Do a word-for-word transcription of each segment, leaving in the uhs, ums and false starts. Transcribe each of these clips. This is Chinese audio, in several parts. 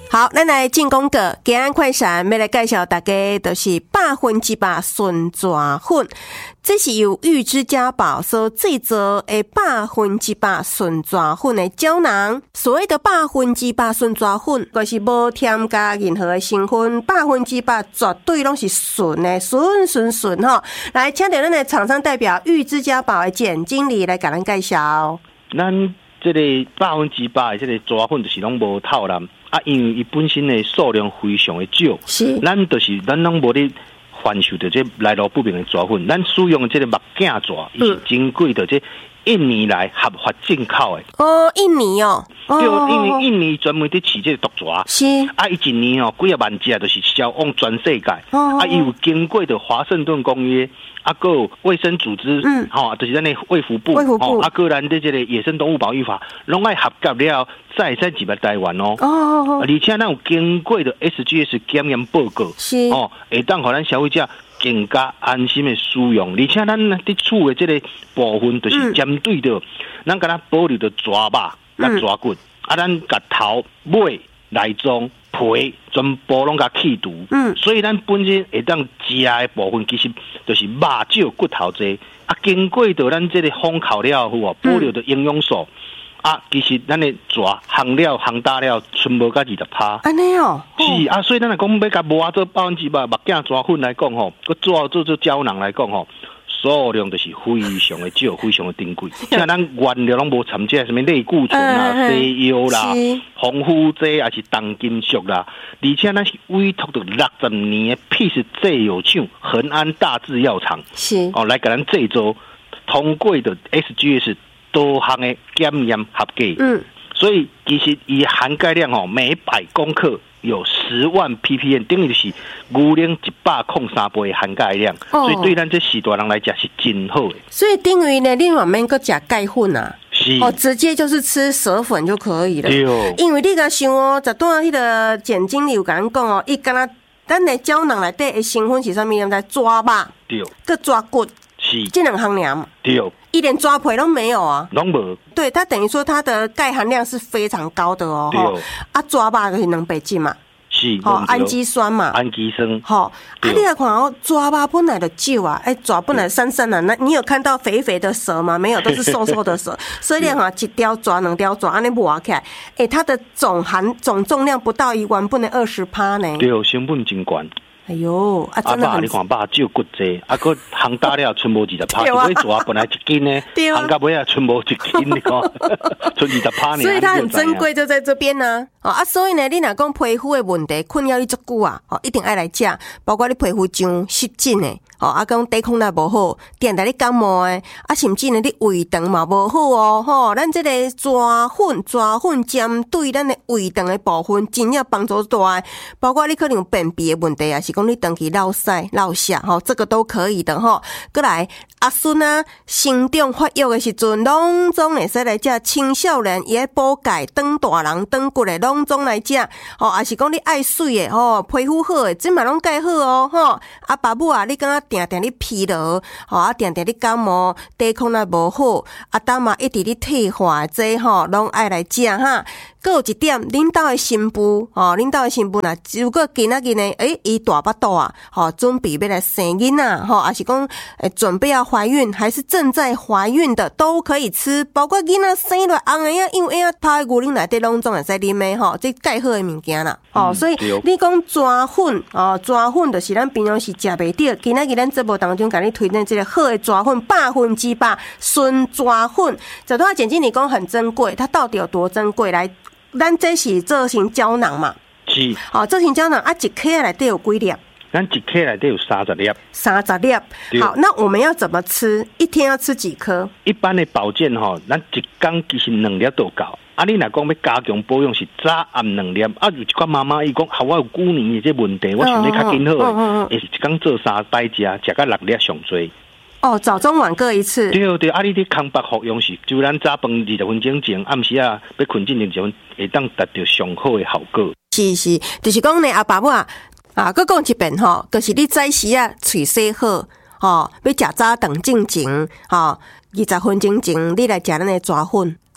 好，咱来进广告，今日快闪要来介绍大家，就是百分之百纯蛇粉，这是由玉之家宝所制作的百分之百纯蛇粉的胶囊。所谓的百分之百纯蛇粉，就是无添加任何的成分，百分之百绝对拢是纯的，纯纯纯哈。来，请到咱的厂商代表玉之家宝的简经理来给咱介绍。 咱这个百分之百的这个蛇粉就是拢无透蓝。啊，因为伊本身的数量非常的少， 是， 咱就是咱拢无咧贩售的这来路不明的蛇粉，咱使用的这个目镜蛇，伊是经过的这印尼来合法进口的。 哦，印尼哦， 对，因为印尼专门伫饲这个毒蛇， 是， 啊，伊一年哦几啊万只，就是销往全世界。哦，啊，伊有经过的华盛顿公约。啊，还有卫生组织，嗯，吼、哦，就是咱的卫福部， 卫福部， 哦，啊，个咱的这个野生动物保育法，拢爱合格了，才使入来台湾哦。哦，而且咱有经过的 S G S 检验报告， 是，哦， 会当互咱消费者更加安心的使用。而且咱伫厝的这个部分，就是针对着咱敢若保留着蛇肉、甲蛇骨，啊，咱甲头、尾、内脏。皮全部拢甲去除，嗯，所以咱本身会当食的部分，其实就是肉少骨头多，啊，经过到咱这个烘烤了后哦，保留的营养素，嗯、啊，其实咱的蛇烘了烘大了，剩无甲二十趴。 安尼哦， 是啊，所以咱来讲要甲磨做百分之百目镜蛇粉来讲吼，佮做做做胶囊来讲吼。数量就是非常的少，非常的珍贵。像咱原料拢无掺这什么类固醇啦、西药啦、防腐剂还是重金属啦，而且咱是委托到六十年的 Peace 制药厂恒安大制药厂， 是哦来给咱制作，通过的 S G S 多项的检验合格。嗯，所以其实伊含钙量哦，每百公克。有十万 P P M， 等于就是牛奶一百零三倍的含钙量，哦、所以对咱这时大人来讲是真好的。 所以等于呢，你外面搁加钙粉啊， 是哦，直接就是吃蛇粉就可以了。 对哦， 因为你甲想哦，十段迄个简经理有甲咱讲哦，伊敢若咱的胶囊内底的成分是啥物？咱在抓肉， 对， 搁抓骨， 是这两项尔嘛。 对。 一点抓皮都没有啊， 拢无。 对，它等于说它的钙含量是非常高的哦。 对哦。 啊，抓肉就是两百斤嘛。 是。 好、哦，氨基酸嘛。 氨基酸。 好、哦，啊，你来看哦，抓肉本来的少啊，哎，抓本来瘦瘦的，那你有看到肥肥的蛇吗？没有，都是瘦瘦的蛇。所以你看，一条抓两条抓，安尼磨起来，哎，它的总含总重量不到一万，不能二十趴呢。 对，成本真高。 哎呦，啊，真的很。 啊，你看肉少骨济，啊，佮烘大了，剩无二十趴。一尾蛇本来一斤呢，烘到尾啊，剩无一斤，你看，剩二十趴呢。 所以它很珍贵，就在这边呢。哦啊，所以呢，你若讲皮肤的问题困扰你足久啊，哦，一定爱来食，包括你皮肤痒、湿疹的。哦，啊，讲抵抗力无好，点在你感冒诶，啊，甚至呢，你胃肠嘛无好哦，吼，咱这个蛇粉、蛇粉针对咱的胃肠的部分，真正帮助大，包括你可能有便秘的问题啊，是讲你长期落屎、落下，吼，这个都可以的吼。过来，阿孙啊，生长发育的时阵，拢总会使来食青少年，伊爱补钙，长大人长骨的，拢总来食，吼，啊是讲你爱水的，吼，皮肤好的，这嘛拢介好哦，吼，啊，爸母啊，你敢若定定你疲劳，吼啊，定定你感冒，抵抗力无好，啊，当嘛一直你退化这吼，拢爱来食哈。还有一点，恁兜的新妇，吼，恁兜的新妇呐，如果今仔日呢，诶，伊大巴肚啊，吼，准备要来生囡仔，吼，还是讲，诶，准备要怀孕，还是正在怀孕的，都可以吃，包括囡仔生落红诶啊，因为啊，泡牛奶内底拢总会使啉诶，吼，这钙好诶物件啦，吼、嗯，所以你讲蛇粉，哦，蛇粉就是咱平常时食袂着，今仔日咱节目当中甲你推荐这个好诶蛇粉，百分之百纯蛇粉，这段简经理讲很珍贵，它到底有多珍贵？来。咱这是做成胶囊嘛？ 是。 哦，做成胶囊啊，一克内底有几粒？ 咱一克内底有三十粒。 三十粒。好，那我们要怎么吃？一天要吃几颗？ 一般的保健吼，咱一天其实两粒都够。啊，你若讲要加强保养是早暗两粒。啊，有一寡妈妈伊讲，啊，我有骨年的这问题，我想要较紧好诶，也是一天做三摆食，食到六粒上最。 哦，早中晚各一次。 对对，啊，你伫空白服用是，就咱早饭二十分钟前，暗时啊要困进前就会当达到上好的效果。 是是，就是讲呢，阿爸母啊，啊，佮讲一遍吼，就是你早时啊，喙洗好，吼，要食早顿进前，吼，二十分钟前你来食咱的蛇粉，啊，佮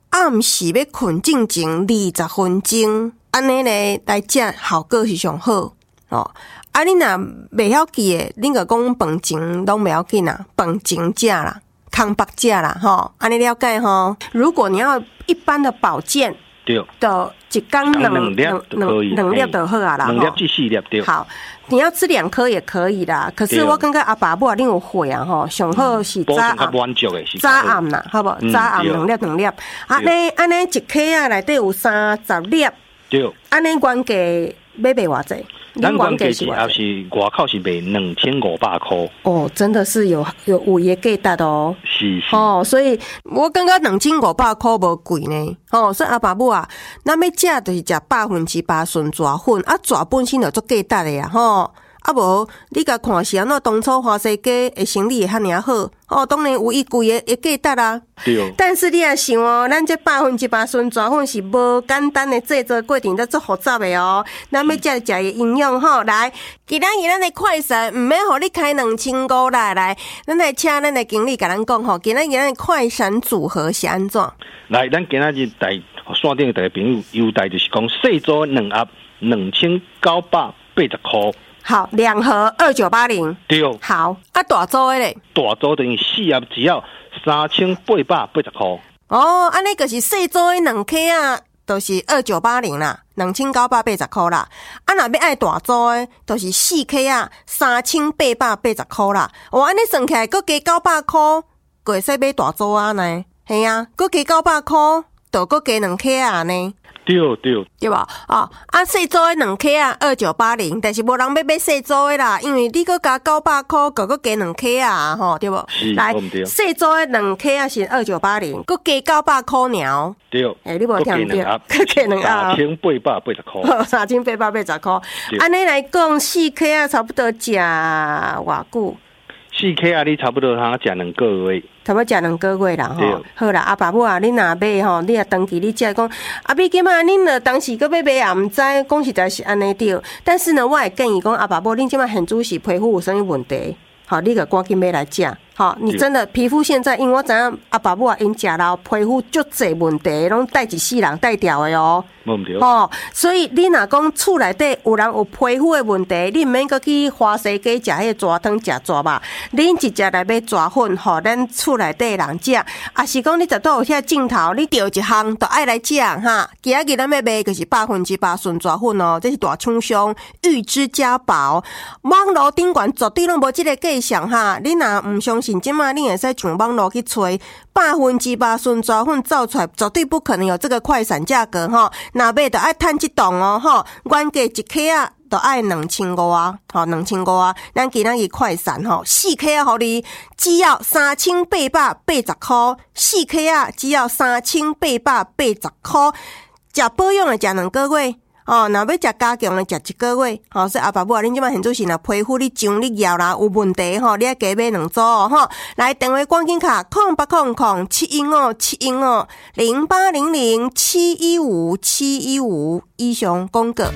暗时要困进前二十分钟，安尼咧来食效果是上好哦。啊，你若袂晓记诶，恁个讲饭前拢袂要紧啦，饭前食啦，空白食啦，吼，安尼了解吼。如果你要一般的保健， 对， 的一缸两两粒就可以， 两粒就好啊啦， 两粒至四粒对。 好，你要吃两颗也可以啦。可是我感觉阿爸母啊，恁有会啊吼，上好是早暗，早暗啦，好无？早暗两粒两粒，安尼安尼一颗啊内底有三十粒， 对， 安尼原价要卖偌济？ 咱原价是也是外口是卖两千五百块。哦， 真的是有有有嘢价值哦。 是是。 哦，所以我感觉两千五百块无贵呢。哦，所以阿爸母啊，咱要食就是食百分之八顺蛇粉，啊蛇本身就足价值的呀，吼。啊无，你甲看是安怎当初花西街的生意会遐尔好？哦，当然有伊贵的会价值啊。 对。 但是你也想哦，咱这百分之八顺蛇粉是无简单的制作过程，都足复杂的哦。咱要食食的营养吼，来，今仔日咱的快闪，毋免互你开两千五啦，来，咱来请咱的经理甲咱讲吼，今仔日咱的快闪组合是安怎？ 来，咱今仔日台线顶的大家朋友优待就是讲，细组两盒两千九百八十块。 好，两盒二九八零。 对。 好，啊大组的咧？ 大组等于四盒只要三千八百八十块。 哦，安尼就是细组的两颗啊，就是二九八零啦，两千九百八十块啦。啊，若要爱大组的，就是四颗啊，三千八百八十块啦。哇，安尼算起来，佫加九百块，佫会使买大组啊呢？系啊，佫加九百块，就佫加两颗啊呢？ 对对对吧？哦，啊，细组的两颗啊，二九八零，但是无人要买细组的啦，因为你佫加九百块，佫佫加两颗啊，吼，对不？来，细组的两颗啊是二九八零，佫加九百块鸟。 对， 诶、欸，你无听对？佫加两盒， 三千八百八十块。 三千八百八十块。安尼来讲，四颗啊，差不多食偌久？ 四颗啊，你差不多通食两个月。 差不多食两个月啦，吼。好啦，阿爸母啊，恁若买吼，你也登记你食讲，阿比今嘛，恁若当时搁要买也毋知，讲实在是安尼对。但是呢，我会建议讲，阿爸母，恁即马很注意皮肤有啥物问题，好，你个赶紧买来食。好，你真的皮肤现在，因为我知影阿爸母啊，因食了皮肤足侪问题，拢带一世人带掉的哦。 无毋对。 哦，所以你若讲厝内底有人有皮肤的问题，你毋免搁去花西街食迄个蛇汤、食蛇肉，恁直接来买蛇粉，互咱厝内底人食。啊，是讲你十倒有遐镜头，你钓一项都爱来食哈。今仔日咱要卖就是百分之百纯蛇粉哦，这是大厂商玉之家宝，网络顶悬绝对拢无即个计项哈。你若毋相信，即马你会使上网络去找百分之百纯蛇粉造出来，绝对不可能有这个快闪价格哈。若买就爱趁即档哦吼，原价一颗啊，就爱两千五啊，吼两千五啊。咱今仔日快闪吼，四颗啊，互你只要三千八百八十块，四颗啊，只要三千八百八十块。食保养的食两个月。哦，若要食加强的，食一个月。吼、哦，所以阿爸母啊，恁即摆现做是若皮肤你痒你痒啦有问题吼，你爱加买两组哦吼。来，电话关键卡空八空空七一五七一五零八零零七一五七一五以上广告。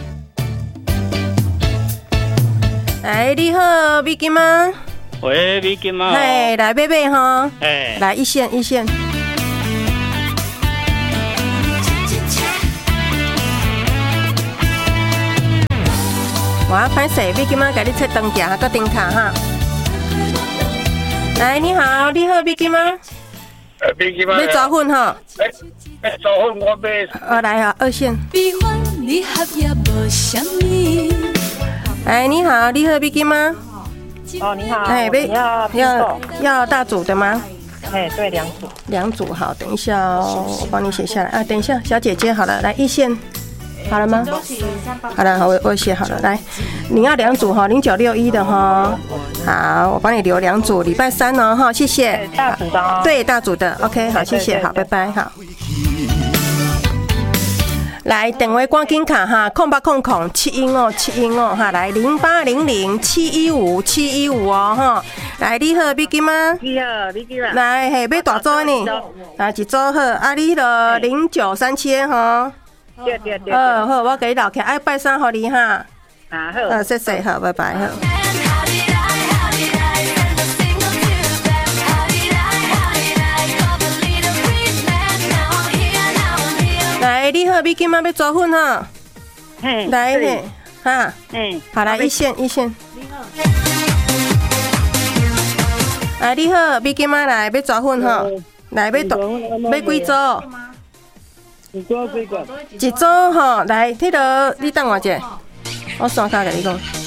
哎，你好，美金吗？ 喂，美金吗？ 嘿，来买买哈。 哎， 来一线一线。我要拍摄，你今晚给你切灯架，还个灯卡哈。来，你好，你好，你今晚， 呃，你今晚要抓粉哈？ 哎，哎，抓粉我买。 呃，来啊，二线。哎，你好，你好，你今晚。 哦，你好。 哎，要要要大组的吗？ 哎，对，两组。 两组好，等一下哦，我帮你写下来啊。等一下，小姐姐，好了，来一线。好了吗？好了，我我写好了。来，你要两组哈，零九六一的哈。好，我帮你留两组，礼拜三哦哈，谢谢。 大组的哦。 对，大组的 ，OK， 好，谢谢，好，拜拜，好。来，电话赶紧卡哈，空八空空七一五七一五哈，来零八零零七一五七一五哦哈。来，你好，美金吗？ 你好，你好。 来，嘿，要大组呢？来一组好，啊，你了零九三七哈。 对对对， 好好，我给你留起，爱拜三，互你哈。 啊好， 好，谢谢，好，拜拜，好。 你好，你今晚要抓粉哈？ 嘿， 来嘿，哈， 嗯， 好来一线一线。你好。哎，你好，你今晚来要抓粉哈？来要抓，要几组？ 一组几个？ 一组吼，来，迄个你等我一下，我算卡甲你讲。